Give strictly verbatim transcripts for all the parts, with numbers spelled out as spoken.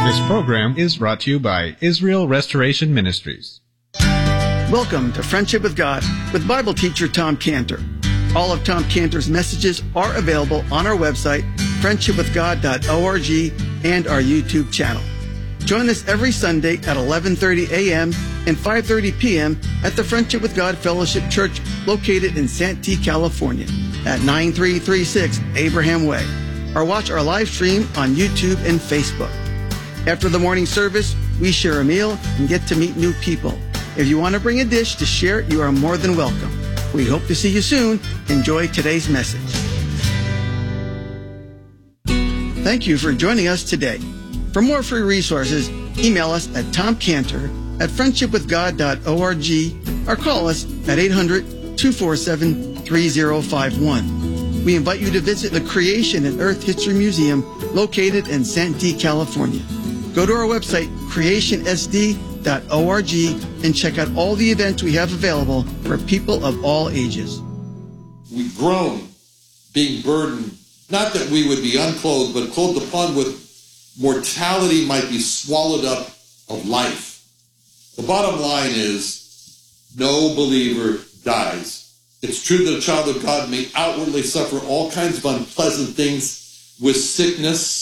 This program is brought to you by Israel Restoration Ministries. Welcome to Friendship with God with Bible teacher Tom Cantor. All of Tom Cantor's messages are available on our website, friendship with god dot org, and our YouTube channel. Join us every Sunday at eleven thirty a.m. and five thirty p.m. at the Friendship with God Fellowship Church located in Santee, California at nine three three six Abraham Way, or watch our live stream on YouTube and Facebook. After the morning service, we share a meal and get to meet new people. If you want to bring a dish to share, you are more than welcome. We hope to see you soon. Enjoy today's message. Thank you for joining us today. For more free resources, email us at tomcantor at friendship with god dot org or call us at eight hundred, two four seven, three zero five one. We invite you to visit the Creation and Earth History Museum located in Santee, California. Go to our website, creation s d dot org, and check out all the events we have available for people of all ages. We groan, being burdened, not that we would be unclothed, but clothed upon with mortality might be swallowed up of life. The bottom line is, no believer dies. It's true that a child of God may outwardly suffer all kinds of unpleasant things with sickness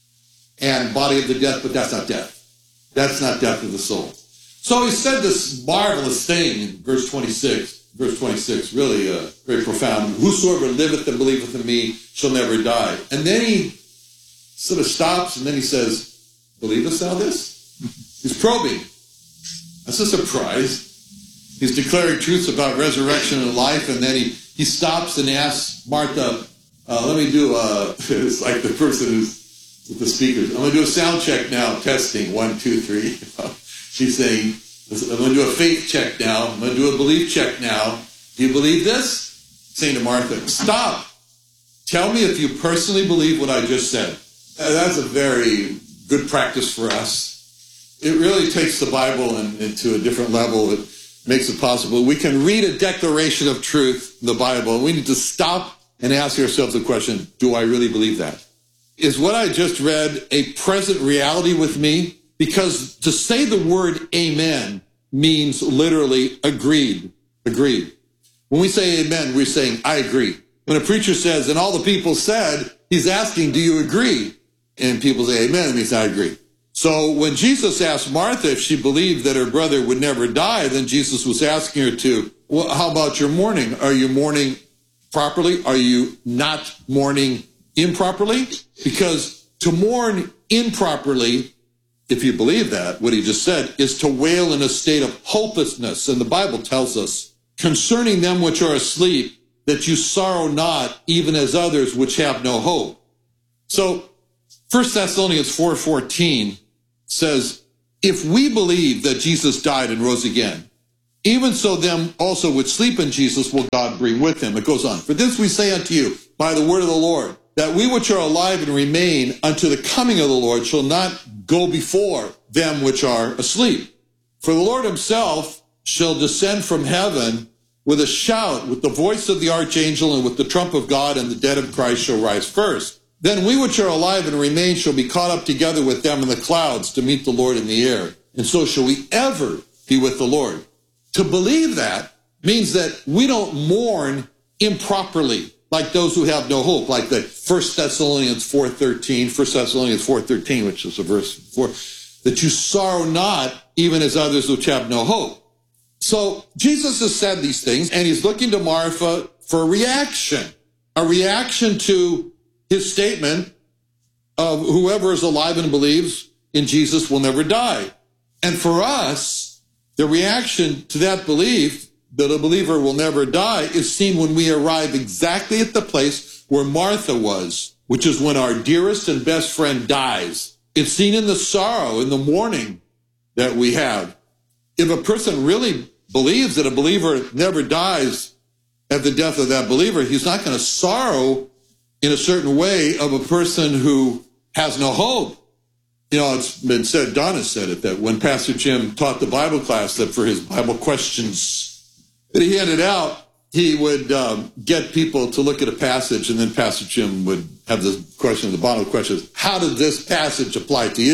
and body of the death, but that's not death. That's not death of the soul. So he said this marvelous thing in verse twenty-six. Verse twenty-six, really uh, very profound. Whosoever liveth and believeth in me shall never die. And then he sort of stops, and then he says, believest thou this? He's probing. That's a surprise. He's declaring truths about resurrection and life, and then he, he stops and asks Martha, uh, let me do a, it's like the person who's with the speakers. I'm going to do a sound check now, testing, one, two, three. She's saying, I'm going to do a faith check now. I'm going to do a belief check now. Do you believe this? Saying to Martha, stop. Tell me if you personally believe what I just said. Uh, that's a very good practice for us. It really takes the Bible in, into a different level. It makes it possible. We can read a declaration of truth in the Bible, and we need to stop and ask ourselves the question, do I really believe that? Is what I just read a present reality with me? Because to say the word amen means literally agreed. Agreed. When we say amen, we're saying, I agree. When a preacher says, and all the people said, he's asking, do you agree? And people say amen, and he says, I agree. So when Jesus asked Martha if she believed that her brother would never die, then Jesus was asking her to, well, how about your mourning? Are you mourning properly? Are you not mourning improperly? Because to mourn improperly, if you believe that, what he just said, is to wail in a state of hopelessness. And the Bible tells us, concerning them which are asleep, that you sorrow not, even as others which have no hope. So First Thessalonians four fourteen says, if we believe that Jesus died and rose again, even so them also which sleep in Jesus will God bring with him. It goes on. For this we say unto you, by the word of the Lord, that we which are alive and remain unto the coming of the Lord shall not go before them which are asleep. For the Lord himself shall descend from heaven with a shout, with the voice of the archangel, and with the trump of God, and the dead of Christ shall rise first. Then we which are alive and remain shall be caught up together with them in the clouds to meet the Lord in the air. And so shall we ever be with the Lord. To believe that means that we don't mourn improperly, like those who have no hope, like the First Thessalonians four thirteen, First Thessalonians four thirteen, which is a verse four, that you sorrow not, even as others which have no hope. So Jesus has said these things, and he's looking to Martha for a reaction, a reaction to his statement of whoever is alive and believes in Jesus will never die. And for us, the reaction to that belief, that a believer will never die, is seen when we arrive exactly at the place where Martha was, which is when our dearest and best friend dies. It's seen in the sorrow, in the mourning that we have. If a person really believes that a believer never dies at the death of that believer, he's not going to sorrow in a certain way of a person who has no hope. You know, it's been said, Don has said it, that when Pastor Jim taught the Bible class, that for his Bible questions that he handed out, he would um, get people to look at a passage, and then Pastor Jim would have the question, the bottom of the question is, how does this passage apply to you?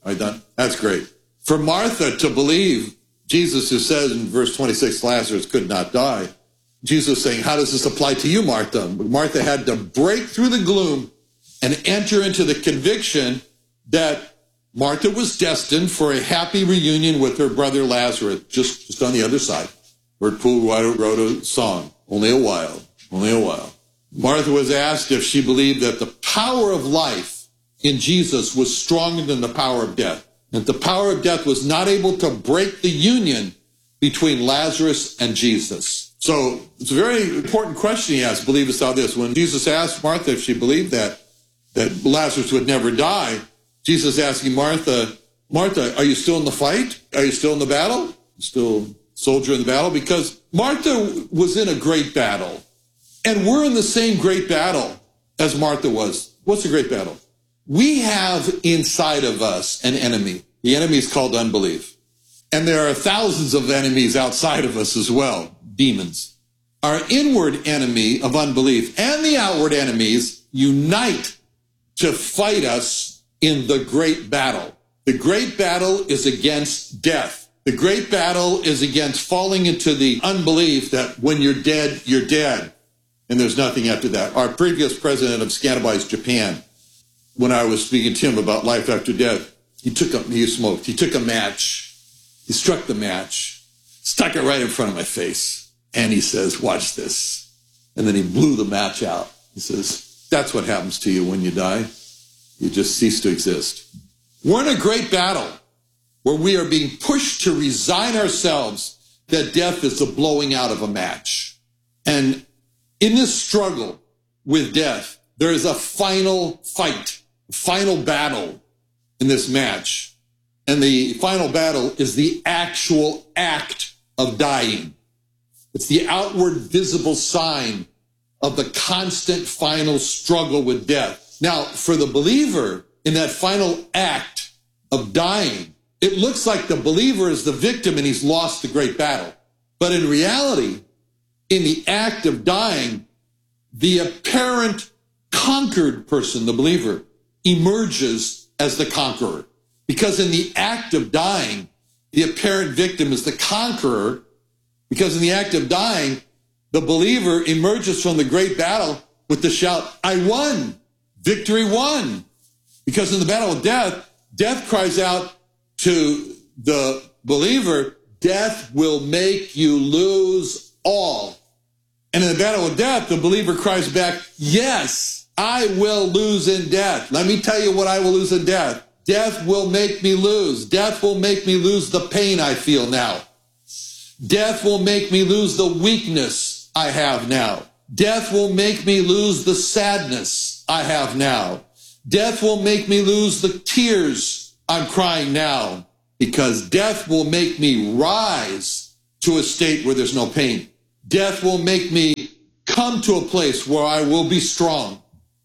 Are you done? That's great. For Martha to believe, Jesus who says in verse twenty-six, Lazarus could not die. Jesus saying, how does this apply to you, Martha? Martha had to break through the gloom and enter into the conviction that Martha was destined for a happy reunion with her brother Lazarus, just, just on the other side. Bert Poole wrote a song, Only a While, Only a While. Martha was asked if she believed that the power of life in Jesus was stronger than the power of death. That the power of death was not able to break the union between Lazarus and Jesus. So it's a very important question he asked, believest thou this? When Jesus asked Martha if she believed that, that Lazarus would never die, Jesus asking Martha, Martha, are you still in the fight? Are you still in the battle? Still soldier in the battle? Because Martha was in a great battle. And we're in the same great battle as Martha was. What's the great battle? We have inside of us an enemy. The enemy is called unbelief. And there are thousands of enemies outside of us as well, demons. Our inward enemy of unbelief and the outward enemies unite to fight us in the great battle. The great battle is against death. The great battle is against falling into the unbelief that when you're dead, you're dead. And there's nothing after that. Our previous president of Scandibized Japan, when I was speaking to him about life after death, he took a, he smoked. He took a match. He struck the match, stuck it right in front of my face. And he says, watch this. And then he blew the match out. He says, that's what happens to you when you die. You just cease to exist. We're in a great battle where we are being pushed to resign ourselves that death is the blowing out of a match. And in this struggle with death, there is a final fight, a final battle in this match. And the final battle is the actual act of dying. It's the outward visible sign of the constant final struggle with death. Now, for the believer in that final act of dying, it looks like the believer is the victim and he's lost the great battle. But in reality, in the act of dying, the apparent conquered person, the believer, emerges as the conqueror. Because in the act of dying, the apparent victim is the conqueror. Because in the act of dying, the believer emerges from the great battle with the shout, I won, victory won. Because in the battle of death, death cries out to the believer, death will make you lose all. And in the battle of death, the believer cries back, yes, I will lose in death. Let me tell you what I will lose in death. Death will make me lose. Death will make me lose the pain I feel now. Death will make me lose the weakness I have now. Death will make me lose the sadness I have now. Death will make me lose the tears I'm crying now. Because death will make me rise to a state where there's no pain. Death will make me come to a place where I will be strong.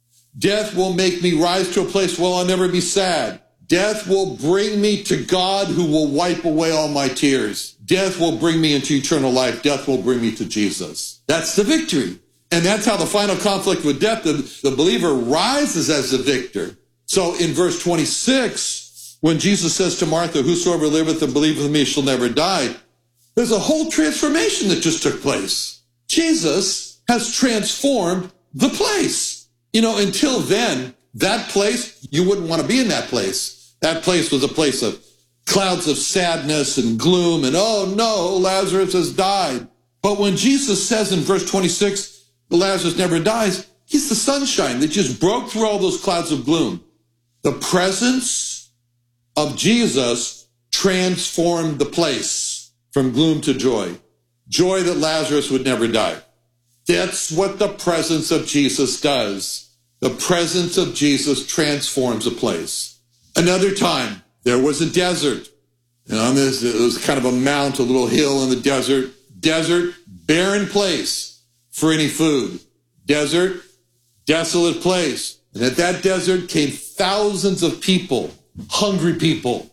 Death will make me rise to a place where I'll never be sad. Death will bring me to God who will wipe away all my tears. Death will bring me into eternal life. Death will bring me to Jesus. That's the victory. And that's how the final conflict with death, the, the believer rises as the victor. So in verse twenty-six, when Jesus says to Martha, whosoever liveth and believeth in me shall never die, there's a whole transformation that just took place. Jesus has transformed the place. You know, until then, that place, you wouldn't want to be in that place. That place was a place of clouds of sadness and gloom and, oh no, Lazarus has died. But when Jesus says in verse twenty-six, Lazarus never dies, he's the sunshine that just broke through all those clouds of gloom. The presence of Jesus transformed the place from gloom to joy. Joy that Lazarus would never die. That's what the presence of Jesus does. The presence of Jesus transforms a place. Another time, there was a desert. And on this, it was kind of a mount, a little hill in the desert. Desert, barren place for any food. Desert, desolate place. And at that desert came thousands of people, hungry people.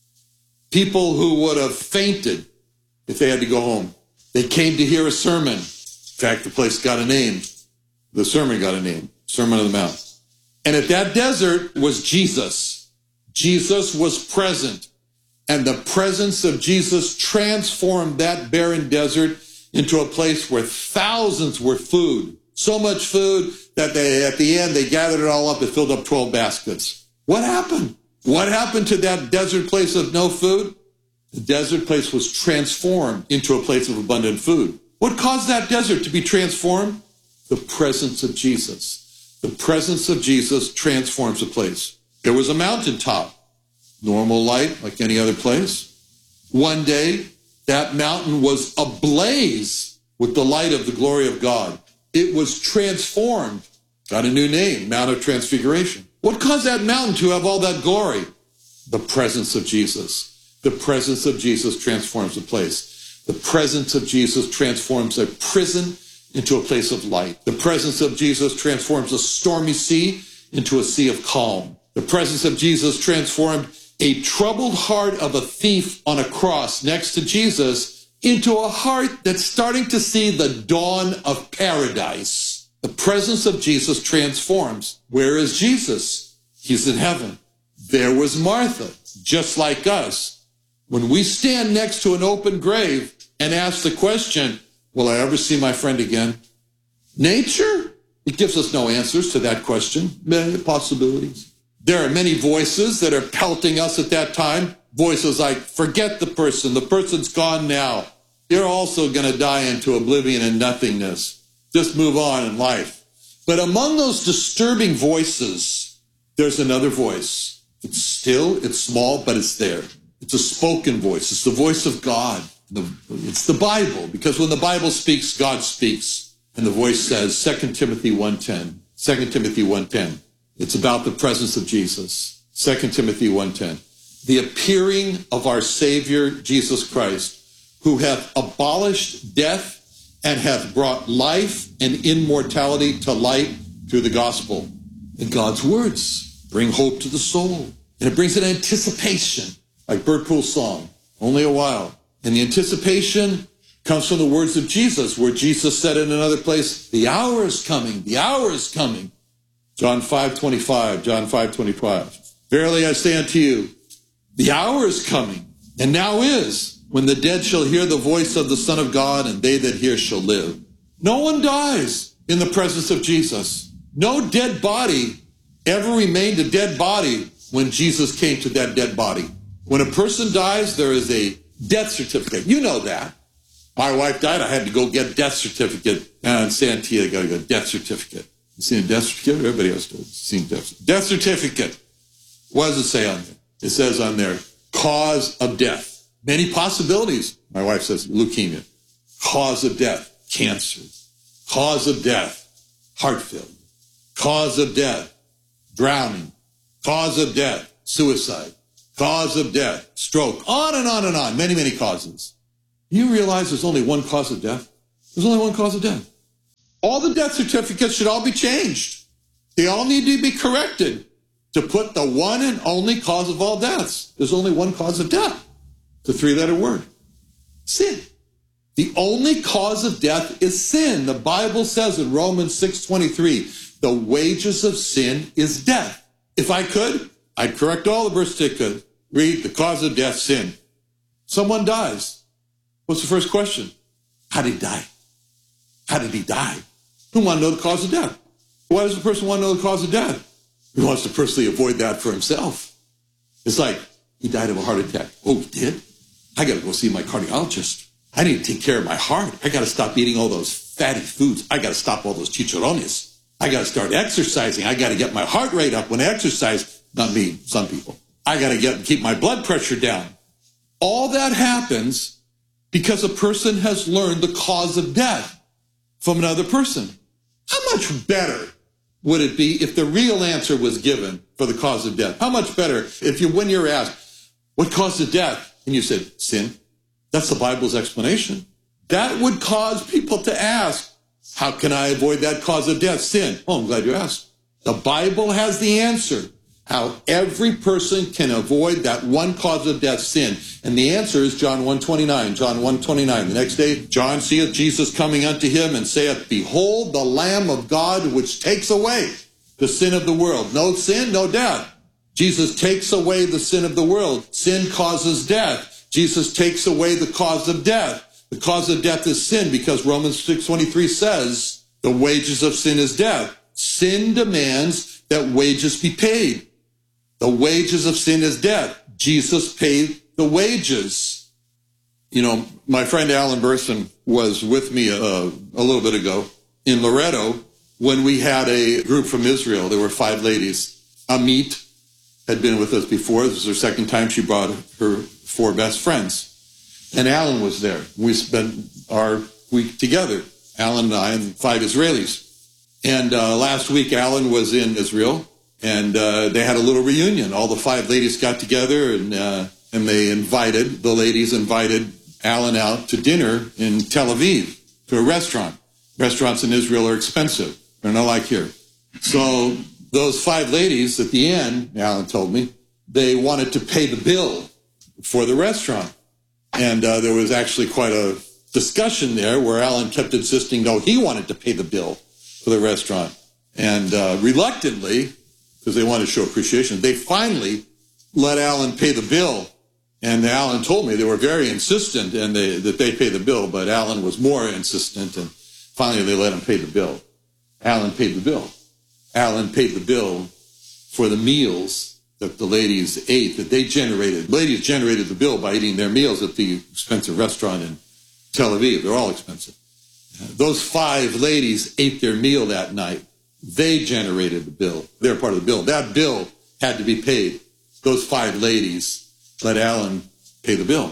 People who would have fainted if they had to go home. They came to hear a sermon. In fact, the place got a name. The sermon got a name. Sermon on the Mount. And at that desert was Jesus. Jesus was present, and the presence of Jesus transformed that barren desert into a place where thousands were food. So much food that they, at the end, they gathered it all up and filled up twelve baskets. What happened? What happened to that desert place of no food? The desert place was transformed into a place of abundant food. What caused that desert to be transformed? The presence of Jesus. The presence of Jesus transforms a place. There was a mountaintop. Normal light, like any other place. One day, that mountain was ablaze with the light of the glory of God. It was transformed. Got a new name, Mount of Transfiguration. What caused that mountain to have all that glory? The presence of Jesus. The presence of Jesus transforms a place. The presence of Jesus transforms a prison into a place of light. The presence of Jesus transforms a stormy sea into a sea of calm. The presence of Jesus transformed a troubled heart of a thief on a cross next to Jesus into a heart that's starting to see the dawn of paradise. The presence of Jesus transforms. Where is Jesus? He's in heaven. There was Martha, just like us. When we stand next to an open grave and ask the question, will I ever see my friend again? Nature? It gives us no answers to that question. Many possibilities. There are many voices that are pelting us at that time. Voices like, forget the person. The person's gone now. You're also going to die into oblivion and nothingness. Just move on in life. But among those disturbing voices, there's another voice. It's still, it's small, but it's there. It's a spoken voice. It's the voice of God. It's the Bible, because when the Bible speaks, God speaks. And the voice says, Second Timothy one ten. Second Timothy one ten. It's about the presence of Jesus. Second Timothy one ten. The appearing of our Savior, Jesus Christ, who hath abolished death and hath brought life and immortality to light through the gospel. And God's words bring hope to the soul. And it brings an anticipation, like Bert Poole's song, Only a While. And the anticipation comes from the words of Jesus, where Jesus said in another place, the hour is coming, the hour is coming. John five twenty-five, John five twenty-five. Verily I say unto you, the hour is coming, and now is, when the dead shall hear the voice of the Son of God, and they that hear shall live. No one dies in the presence of Jesus. No dead body ever remained a dead body when Jesus came to that dead body. When a person dies, there is a death certificate. You know that. My wife died. I had to go get a death certificate. Uh, in Santia, I got to go death certificate. You seen a death certificate? Everybody else has seen death. Death certificate. What does it say on there? It says on there, cause of death. Many possibilities. My wife says leukemia. Cause of death, cancer. Cause of death, heart failure. Cause of death, drowning. Cause of death, suicide. Cause of death, stroke. On and on and on. Many, many causes. You realize there's only one cause of death? There's only one cause of death. All the death certificates should all be changed. They all need to be corrected to put the one and only cause of all deaths. There's only one cause of death. It's a three-letter word. Sin. The only cause of death is sin. The Bible says in Romans six twenty-three, the wages of sin is death. If I could, I'd correct all the birth certificates. Read the cause of death, sin. Someone dies. What's the first question? How did he die? How did he die? Who wants to know the cause of death? Why does the person want to know the cause of death? He wants to personally avoid that for himself. It's like, he died of a heart attack. Oh, he did? I got to go see my cardiologist. I need to take care of my heart. I got to stop eating all those fatty foods. I got to stop all those chicharrones. I got to start exercising. I got to get my heart rate up when I exercise. Not me, some people. I got to get keep my blood pressure down. All that happens because a person has learned the cause of death from another person. How much better would it be if the real answer was given for the cause of death? How much better if you, when you're asked, what caused the death? And you said, sin. That's the Bible's explanation. That would cause people to ask, how can I avoid that cause of death? Sin. Oh, I'm glad you asked. The Bible has the answer. How every person can avoid that one cause of death, sin. And the answer is John one twenty-nine. John one twenty-nine. The next day, John seeth Jesus coming unto him and saith, behold the Lamb of God which takes away the sin of the world. No sin, no death. Jesus takes away the sin of the world. Sin causes death. Jesus takes away the cause of death. The cause of death is sin, because Romans six twenty-three says the wages of sin is death. Sin demands that wages be paid. The wages of sin is death. Jesus paid the wages. You know, my friend Alan Burson was with me uh, a little bit ago in Loretto when we had a group from Israel. There were five ladies. Amit had been with us before. This was her second time. She brought her four best friends. And Alan was there. We spent our week together, Alan and I and five Israelis. And uh, last week, Alan was in Israel, and uh, they had a little reunion. All the five ladies got together, and uh, and they invited, the ladies invited Alan out to dinner in Tel Aviv, to a restaurant. Restaurants in Israel are expensive. They're not like here. So those five ladies, at the end, Alan told me, they wanted to pay the bill for the restaurant. And uh, there was actually quite a discussion there where Alan kept insisting, no, he wanted to pay the bill for the restaurant. And uh, reluctantly, because they wanted to show appreciation, they finally let Alan pay the bill. And Alan told me they were very insistent and they, that they pay the bill, but Alan was more insistent, and finally they let him pay the bill. Alan paid the bill. Alan paid the bill for the meals that the ladies ate, that they generated. Ladies generated the bill by eating their meals at the expensive restaurant in Tel Aviv. They're all expensive. Those five ladies ate their meal that night. They generated the bill. They're part of the bill. That bill had to be paid. Those five ladies let Alan pay the bill.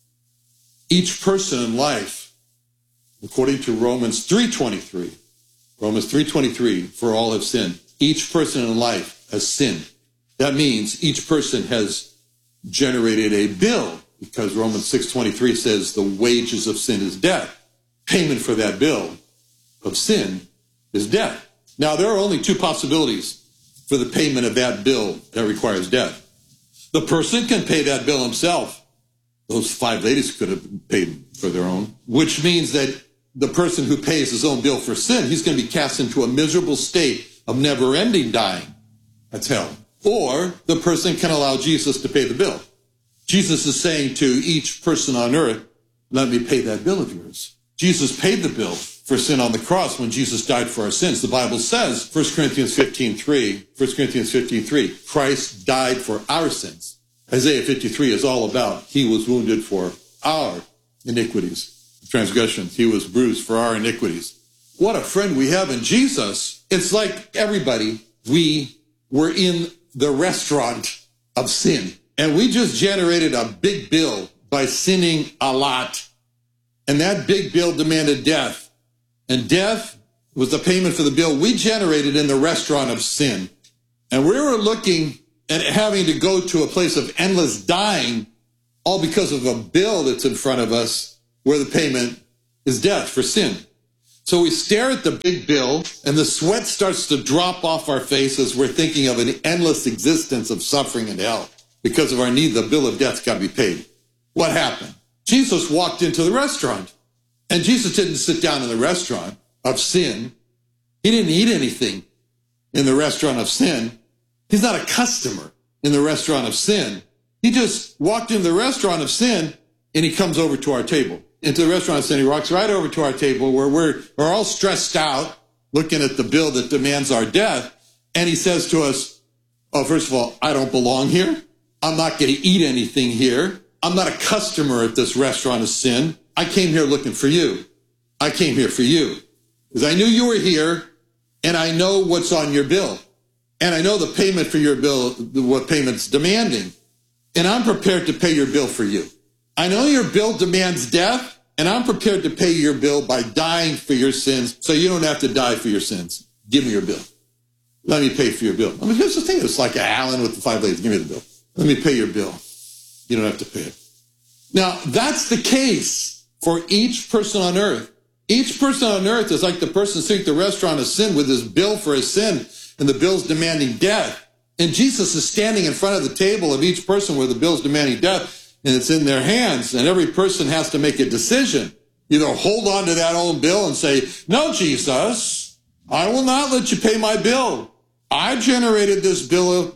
Each person in life, according to Romans three twenty-three, Romans three twenty-three, for all have sinned. Each person in life has sinned. That means each person has generated a bill, because Romans six twenty-three says the wages of sin is death. Payment for that bill of sin is death. Now, there are only two possibilities for the payment of that bill that requires death. The person can pay that bill himself. Those five ladies could have paid for their own, which means that the person who pays his own bill for sin, he's going to be cast into a miserable state of never-ending dying. That's hell. Or the person can allow Jesus to pay the bill. Jesus is saying to each person on earth, let me pay that bill of yours. Jesus paid the bill for sin on the cross when Jesus died for our sins. The Bible says, First Corinthians fifteen three, First Corinthians fifteen three, Christ died for our sins. Isaiah fifty-three is all about, he was wounded for our iniquities, transgressions. He was bruised for our iniquities. What a friend we have in Jesus. It's like everybody, we were in the restaurant of sin. And we just generated a big bill by sinning a lot. And that big bill demanded death. And death was the payment for the bill we generated in the restaurant of sin. And we were looking at having to go to a place of endless dying, all because of a bill that's in front of us where the payment is death for sin. So we stare at the big bill, and the sweat starts to drop off our faces. We're thinking of an endless existence of suffering and hell. Because of our need, the bill of death's got to be paid. What happened? Jesus walked into the restaurant. And Jesus didn't sit down in the restaurant of sin. He didn't eat anything in the restaurant of sin. He's not a customer in the restaurant of sin. He just walked into the restaurant of sin, and he comes over to our table. Into the restaurant of sin, he walks right over to our table where we're, we're all stressed out, looking at the bill that demands our death. And he says to us, oh, first of all, I don't belong here. I'm not going to eat anything here. I'm not a customer at this restaurant of sin. I came here looking for you. I came here for you because I knew you were here, and I know what's on your bill. And I know the payment for your bill, what payment's demanding. And I'm prepared to pay your bill for you. I know your bill demands death, and I'm prepared to pay your bill by dying for your sins so you don't have to die for your sins. Give me your bill. Let me pay for your bill. I mean, here's the thing. It's like Alan with the five ladies. Give me the bill. Let me pay your bill. You don't have to pay it. Now, that's the case for each person on earth. Each person on earth is like the person sitting at the restaurant of sin with his bill for his sin, and the bill's demanding death. And Jesus is standing in front of the table of each person where the bill's demanding death, and it's in their hands, and every person has to make a decision. Either hold on to that own bill and say, no, Jesus, I will not let you pay my bill. I generated this bill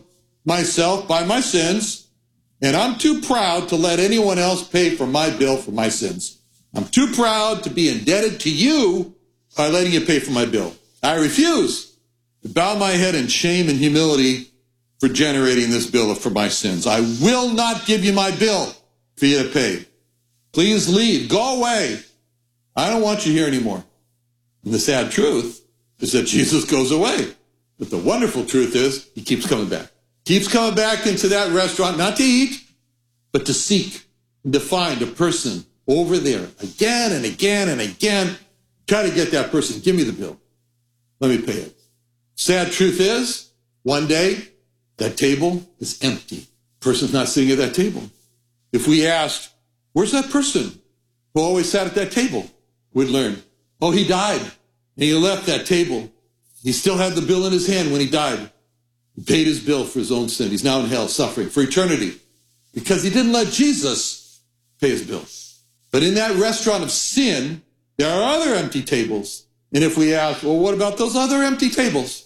myself by my sins, and I'm too proud to let anyone else pay for my bill for my sins. I'm too proud to be indebted to you by letting you pay for my bill. I refuse to bow my head in shame and humility for generating this bill for my sins. I will not give you my bill for you to pay. Please leave. Go away. I don't want you here anymore. And the sad truth is that Jesus goes away. But the wonderful truth is he keeps coming back. Keeps coming back into that restaurant, not to eat, but to seek and to find a person over there again and again and again. Try to get that person. Give me the bill. Let me pay it. Sad truth is, one day, that table is empty. Person's not sitting at that table. If we asked, where's that person who always sat at that table? We'd learn, oh, he died, and he left that table. He still had the bill in his hand when he died. He paid his bill for his own sin. He's now in hell, suffering for eternity, because he didn't let Jesus pay his bill. But in that restaurant of sin, there are other empty tables. And if we ask, well, what about those other empty tables?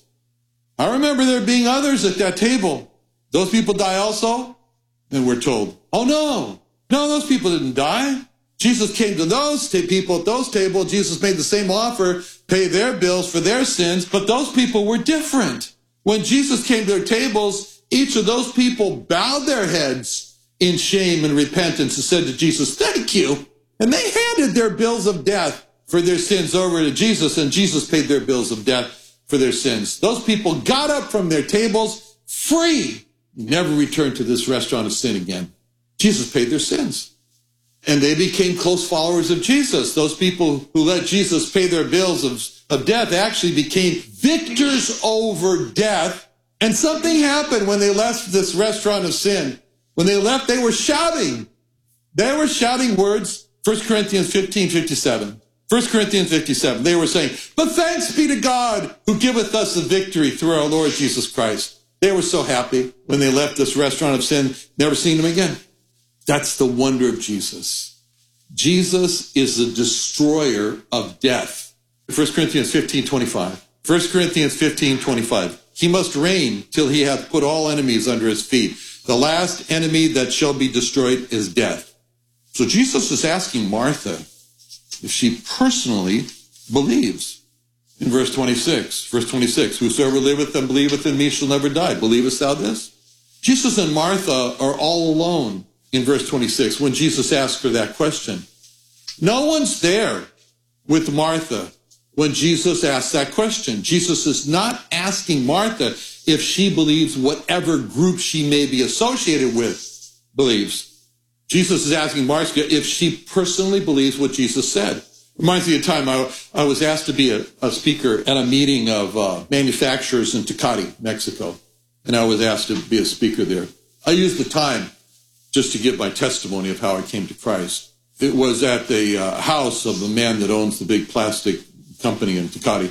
I remember there being others at that table. Those people die also? And we're told, oh, no, no, those people didn't die. Jesus came to those people at those tables. Jesus made the same offer, pay their bills for their sins, but those people were different. When Jesus came to their tables, each of those people bowed their heads in shame and repentance and said to Jesus, thank you. And they handed their bills of death for their sins over to Jesus, and Jesus paid their bills of death for their sins. Those people got up from their tables free, never returned to this restaurant of sin again. Jesus paid their sins. And they became close followers of Jesus. Those people who let Jesus pay their bills of, of death actually became victors over death. And something happened when they left this restaurant of sin. When they left, they were shouting. They were shouting words, First Corinthians fifteen fifty-seven. First Corinthians fifty-seven. They were saying, but thanks be to God who giveth us the victory through our Lord Jesus Christ. They were so happy when they left this restaurant of sin, never seen him again. That's the wonder of Jesus. Jesus is the destroyer of death. First Corinthians fifteen twenty-five. First Corinthians fifteen twenty-five. He must reign till he hath put all enemies under his feet. The last enemy that shall be destroyed is death. So Jesus is asking Martha if she personally believes. In verse twenty-six, verse twenty-six, whosoever liveth and believeth in me shall never die. Believest thou this? Jesus and Martha are all alone in verse twenty-six when Jesus asked her that question. No one's there with Martha when Jesus asks that question. Jesus is not asking Martha if she believes whatever group she may be associated with believes. Jesus is asking Martha if she personally believes what Jesus said. Reminds me of a time I, I was asked to be a, a speaker at a meeting of uh, manufacturers in Tecate, Mexico. And I was asked to be a speaker there. I used the time just to give my testimony of how I came to Christ. It was at the uh, house of the man that owns the big plastic company in Tecate.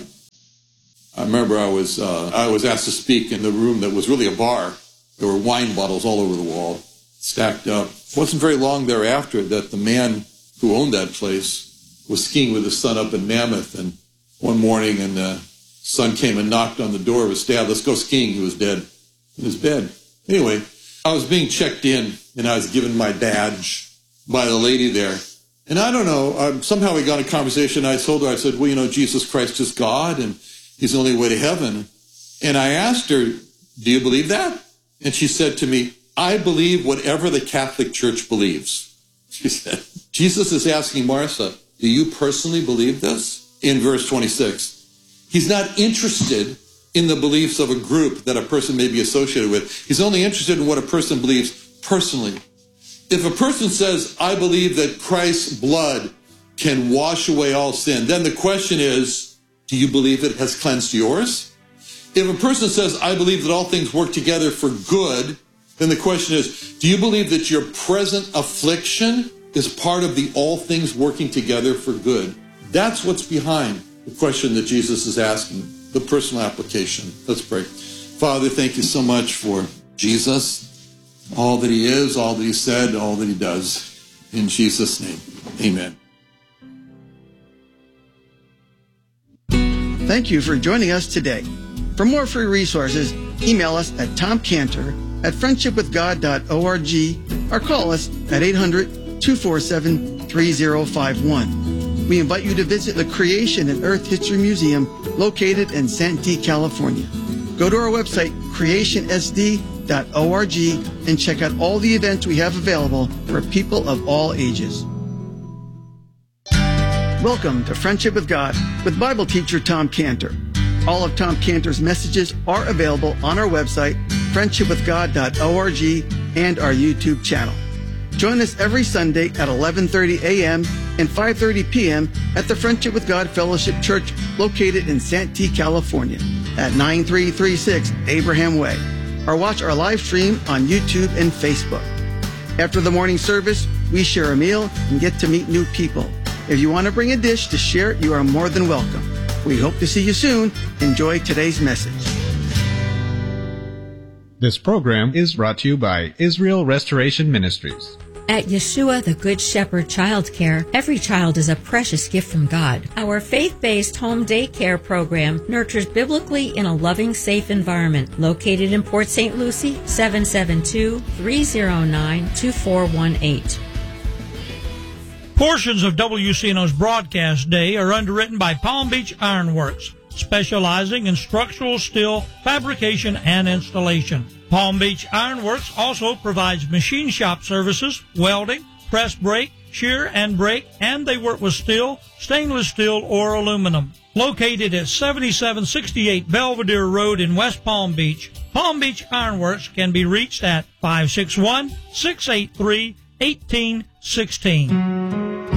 I remember I was uh, I was asked to speak in the room that was really a bar. There were wine bottles all over the wall, stacked up. It wasn't very long thereafter that the man who owned that place was skiing with his son up in Mammoth, and one morning, and the son came and knocked on the door of his dad. Let's go skiing. He was dead in his bed. Anyway, I was being checked in, and I was given my badge by the lady there. And I don't know, um, somehow we got a conversation. I told her, I said, well, you know, Jesus Christ is God, and he's the only way to heaven. And I asked her, do you believe that? And she said to me, I believe whatever the Catholic Church believes. She said, Jesus is asking Martha, do you personally believe this? In verse twenty-six, he's not interested in the beliefs of a group that a person may be associated with. He's only interested in what a person believes personally. If a person says, I believe that Christ's blood can wash away all sin, then the question is, do you believe it has cleansed yours? If a person says, I believe that all things work together for good, then the question is, do you believe that your present affliction is part of the all things working together for good? That's what's behind the question that Jesus is asking, the personal application. Let's pray. Father, thank you so much for Jesus, all that he is, all that he said, all that he does. In Jesus' name, amen. Thank you for joining us today. For more free resources, email us at tom cantor at friendship with god dot org or call us at eight hundred, two four seven, three zero five one. We invite you to visit the Creation and Earth History Museum located in Santee, California. Go to our website, creation s d dot org, and check out all the events we have available for people of all ages. Welcome to Friendship with God with Bible teacher Tom Cantor. All of Tom Cantor's messages are available on our website, friendship with god dot org, and our YouTube channel. Join us every Sunday at eleven thirty a.m. and five thirty p.m. at the Friendship with God Fellowship Church located in Santee, California at nine three three six Abraham Way, or watch our live stream on YouTube and Facebook. After the morning service, we share a meal and get to meet new people. If you want to bring a dish to share, you are more than welcome. We hope to see you soon. Enjoy today's message. This program is brought to you by Israel Restoration Ministries. At Yeshua, the Good Shepherd Child Care, every child is a precious gift from God. Our faith-based home daycare program nurtures biblically in a loving, safe environment. Located in Port Saint Lucie, seven seven two, three zero nine, two four one eight. Portions of W C N O's broadcast day are underwritten by Palm Beach Ironworks, specializing in structural steel fabrication and installation. Palm Beach Ironworks also provides machine shop services, welding, press brake, shear and brake, and they work with steel, stainless steel, or aluminum. Located at seventy-seven sixty-eight Belvedere Road in West Palm Beach, Palm Beach Ironworks can be reached at five six one, six eight three, one eight one six.